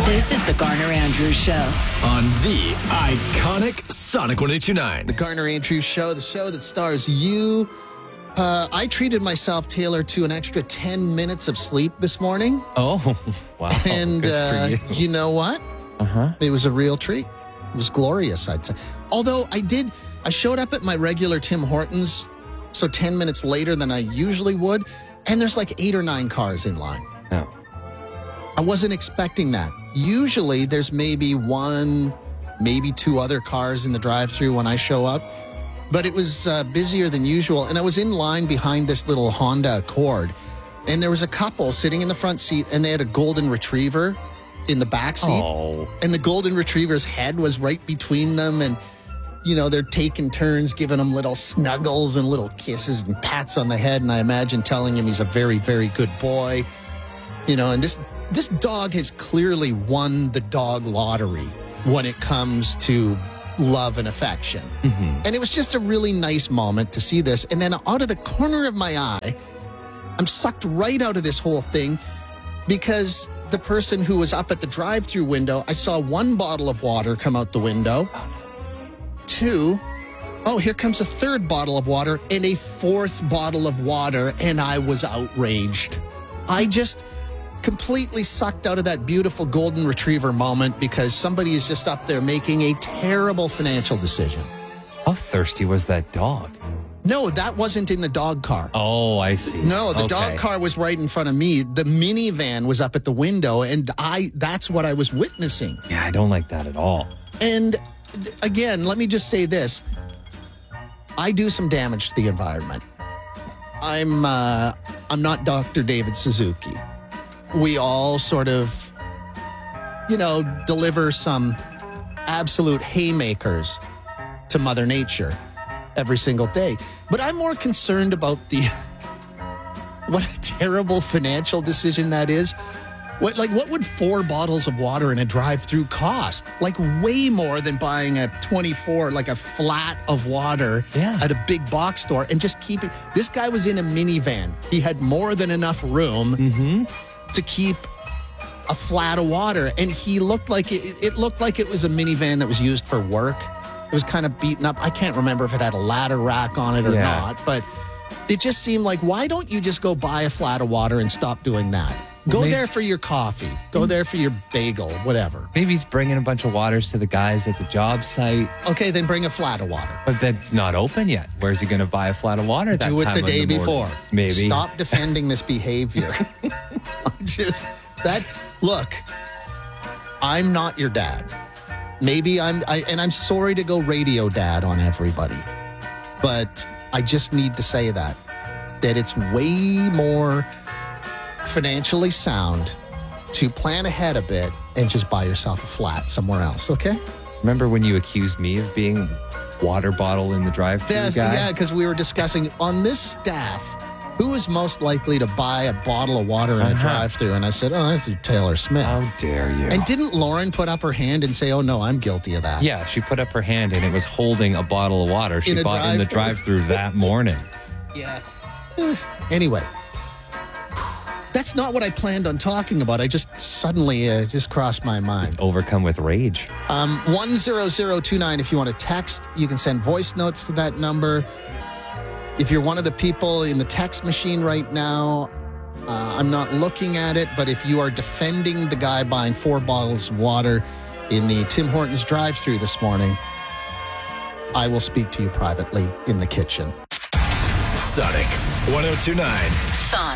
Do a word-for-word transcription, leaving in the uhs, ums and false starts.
This is the Garner Andrews Show on the iconic Sonic one eight two nine. The Garner Andrews Show, the show that stars you. Uh, I treated myself, Taylor, to an extra ten minutes of sleep this morning. Oh, wow. And Good uh, for you. you know what? Uh-huh. It was a real treat. It was glorious, I'd say. Although I did, I showed up at my regular Tim Hortons, so ten minutes later than I usually would, and there's like eight or nine cars in line. Oh. I wasn't expecting that. Usually there's maybe one, maybe two other cars in the drive-thru when I show up, but it was uh, busier than usual. And I was in line behind this little Honda Accord, and there was a couple sitting in the front seat, and they had a golden retriever in the back seat. Oh. And the golden retriever's head was right between them, and you know, they're taking turns giving him little snuggles and little kisses and pats on the head, and I imagine telling him he's a very, very good boy. You know, and this this dog has clearly won the dog lottery when it comes to love and affection. Mm-hmm. And it was just a really nice moment to see this. And then out of the corner of my eye, I'm sucked right out of this whole thing because the person who was up at the drive-thru window, I saw one bottle of water come out the window. Two, oh, here comes a third bottle of water and a fourth bottle of water, and I was outraged. I just completely sucked out of that beautiful golden retriever moment because somebody is just up there making a terrible financial decision. How thirsty was that dog? No, that wasn't in the dog car. Oh, I see. No, the Okay. dog car was right in front of me. The minivan was up at the window, and I that's what I was witnessing. Yeah, I don't like that at all. And th- again, let me just say this. I do some damage to the environment. I'm uh, I'm not Doctor David Suzuki. We all sort of, you know, deliver some absolute haymakers to Mother Nature every single day. But I'm more concerned about the what a terrible financial decision that is. What like what would four bottles of water in a drive-through cost? Like way more than buying a twenty-four, like a flat of water Yeah. at a big box store and just keeping. This guy was in a minivan. He had more than enough room Mm-hmm. to keep a flat of water, and he looked like it, it looked like it was a minivan that was used for work. It was kind of beaten up. I can't remember if it had a ladder rack on it or Yeah. not, but it just seemed like, why don't you just go buy a flat of water and stop doing that? Go Maybe- there for your coffee. Go there for your bagel, whatever. Maybe he's bringing a bunch of waters to the guys at the job site, Okay, then bring a flat of water. but that's not open yet. Where's he going to buy a flat of water that Do it time the of day morning? before. Maybe. Stop defending this behavior. Just that. Look, I'm not your dad. Maybe I'm, I, and I'm sorry to go radio dad on everybody, but I just need to say that that it's way more financially sound to plan ahead a bit and just buy yourself a flat somewhere else. Okay? Remember when you accused me of being water bottle in the drive-thru Yes, guy? yeah, because we were discussing on this staff, who is most likely to buy a bottle of water in a Uh-huh. drive-thru? And I said, oh, that's Taylor Smith. How dare you? And didn't Lauren put up her hand and say, oh, no, I'm guilty of that? Yeah, she put up her hand and it was holding a bottle of water she In a bought in the drive-thru. drive-thru that morning. Yeah. Eh, Anyway, that's not what I planned on talking about. I just suddenly uh, just crossed my mind. Overcome with rage. Um, one zero zero two nine, if you want to text, you can send voice notes to that number. If you're one of the people in the text machine right now, uh, I'm not looking at it, but if you are defending the guy buying four bottles of water in the Tim Hortons drive-thru this morning, I will speak to you privately in the kitchen. Sonic one oh two nine. Son.